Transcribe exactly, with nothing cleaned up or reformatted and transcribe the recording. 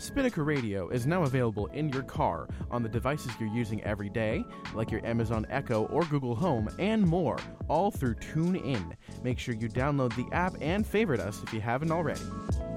Spinnaker Radio is now available in your car, on the devices you're using every day, like your Amazon Echo or Google Home, and more, all through TuneIn. Make sure you download the app and favorite us if you haven't already.